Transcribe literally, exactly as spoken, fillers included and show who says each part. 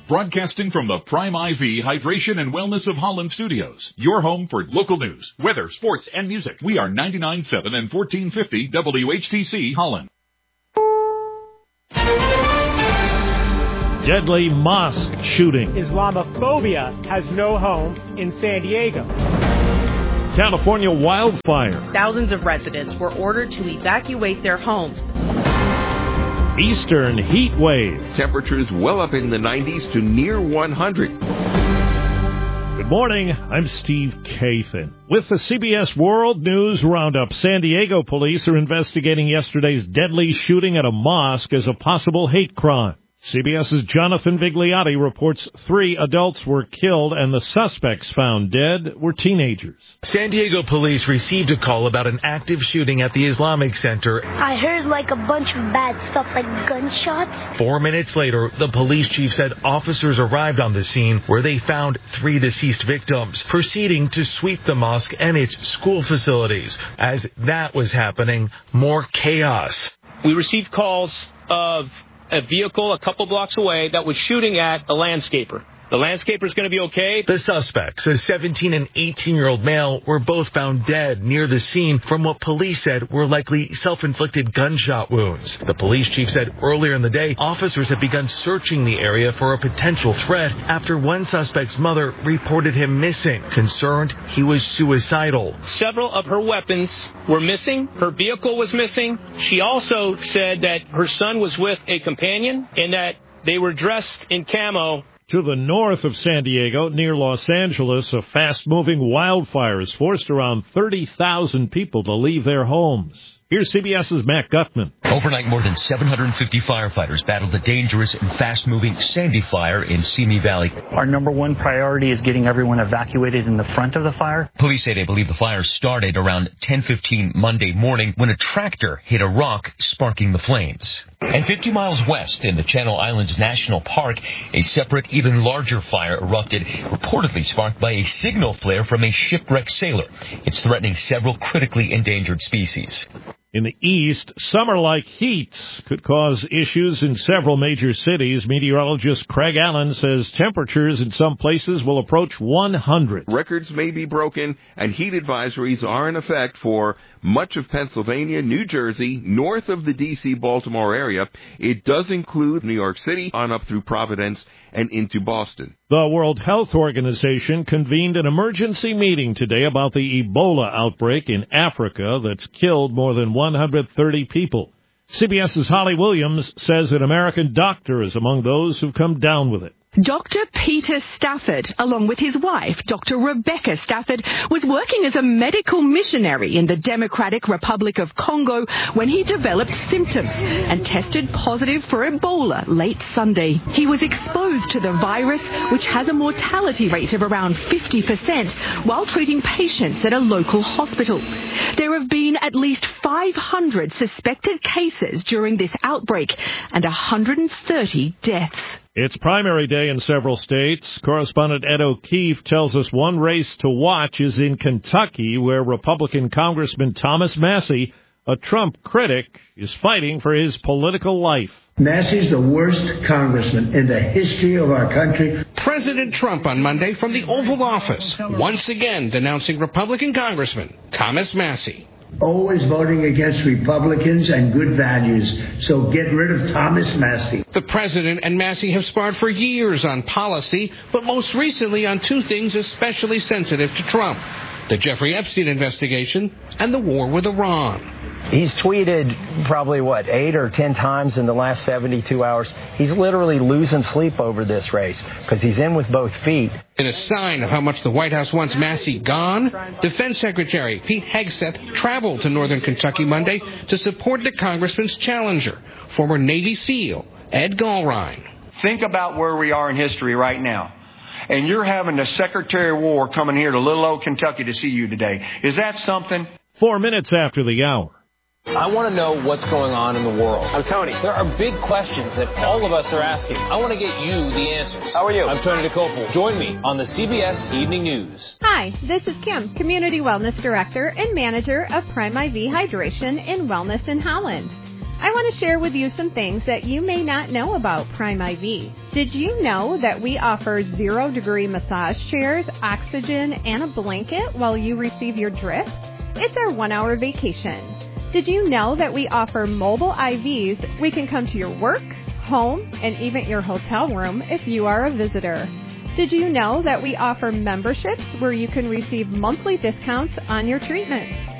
Speaker 1: broadcasting from the Prime I V Hydration and Wellness of Holland Studios. Your home for local news, weather, sports, and music. We are ninety-nine point seven and fourteen fifty W H T C Holland.
Speaker 2: Deadly mosque shooting.
Speaker 3: Islamophobia has no home in San Diego.
Speaker 2: California wildfire.
Speaker 4: Thousands of residents were ordered to evacuate their homes.
Speaker 2: Eastern heat wave.
Speaker 5: Temperatures well up in the nineties to near one hundred.
Speaker 2: Good morning, I'm Steve Kathan. With the C B S World News Roundup, San Diego police are investigating yesterday's deadly shooting at a mosque as a possible hate crime. CBS's Jonathan Vigliotti reports three adults were killed and the suspects found dead were teenagers.
Speaker 6: San Diego police received a call about an active shooting at the Islamic Center.
Speaker 7: I heard like a bunch of bad stuff like gunshots.
Speaker 6: Four minutes later, the police chief said officers arrived on the scene where they found three deceased victims, proceeding to sweep the mosque and its school facilities. As that was happening, more chaos.
Speaker 8: We received calls of a vehicle a couple blocks away that was shooting at a landscaper. The landscaper's going to be okay.
Speaker 6: The suspects, a seventeen and eighteen-year-old male, were both found dead near the scene from what police said were likely self-inflicted gunshot wounds. The police chief said earlier in the day, officers had begun searching the area for a potential threat after one suspect's mother reported him missing, concerned he was suicidal.
Speaker 8: Several of her weapons were missing. Her vehicle was missing. She also said that her son was with a companion and that they were dressed in camo.
Speaker 2: To the north of San Diego, near Los Angeles, a fast-moving wildfire has forced around thirty thousand people to leave their homes. Here's CBS's Matt Gutman.
Speaker 9: Overnight, more than seven hundred fifty firefighters battled the dangerous and fast-moving Sandy Fire in Simi Valley.
Speaker 10: Our number one priority is getting everyone evacuated in the front of the fire.
Speaker 9: Police say they believe the fire started around ten fifteen Monday morning when a tractor hit a rock, sparking the flames. And fifty miles west in the Channel Islands National Park, a separate, even larger fire erupted, reportedly sparked by a signal flare from a shipwrecked sailor. It's threatening several critically endangered species.
Speaker 2: In the east, summer-like heats could cause issues in several major cities. Meteorologist Craig Allen says temperatures in some places will approach one hundred.
Speaker 5: Records may be broken, and heat advisories are in effect for much of Pennsylvania, New Jersey, north of the D C Baltimore area. It does include New York City on up through Providence and into Boston.
Speaker 2: The World Health Organization convened an emergency meeting today about the Ebola outbreak in Africa that's killed more than one hundred thirty people. CBS's Holly Williams says an American doctor is among those who've come down with it.
Speaker 11: Doctor Peter Stafford, along with his wife, Doctor Rebecca Stafford, was working as a medical missionary in the Democratic Republic of Congo when he developed symptoms and tested positive for Ebola late Sunday. He was exposed to the virus, which has a mortality rate of around fifty percent, while treating patients at a local hospital. There have been at least five hundred suspected cases during this outbreak and one hundred thirty deaths.
Speaker 2: It's primary day in several states. Correspondent Ed O'Keefe tells us one race to watch is in Kentucky, where Republican Congressman Thomas Massie, a Trump critic, is fighting for his political life.
Speaker 12: Massie's the worst congressman in the history of our country.
Speaker 13: President Trump on Monday from the Oval Office, once again denouncing Republican Congressman Thomas Massie.
Speaker 12: Always voting against Republicans and good values, so get rid of Thomas Massie.
Speaker 13: The president and Massie have sparred for years on policy, but most recently on two things especially sensitive to Trump: the Jeffrey Epstein investigation and the war with Iran.
Speaker 14: He's tweeted probably, what, eight or ten times in the last seventy-two hours. He's literally losing sleep over this race because he's in with both feet.
Speaker 13: In a sign of how much the White House wants Massie gone, Defense Secretary Pete Hegseth traveled to northern Kentucky Monday to support the congressman's challenger, former Navy SEAL Ed Gallrein.
Speaker 15: Think about where we are in history right now. And you're having the Secretary of War coming here to little old Kentucky to see you today. Is that something?
Speaker 2: Four minutes after the hour.
Speaker 16: I want to know what's going on in the world. I'm Tony. There are big questions that all of us are asking. I want to get you the answers. How are you? I'm Tony DeCopel. Join me on the C B S Evening News.
Speaker 17: Hi, this is Kim, Community Wellness Director and Manager of Prime I V Hydration and Wellness in Holland. I want to share with you some things that you may not know about Prime I V. Did you know that we offer zero-degree massage chairs, oxygen, and a blanket while you receive your drip? It's our one-hour vacation. Did you know that we offer mobile I Vs? We can come to your work, home, and even your hotel room if you are a visitor. Did you know that we offer memberships where you can receive monthly discounts on your treatments?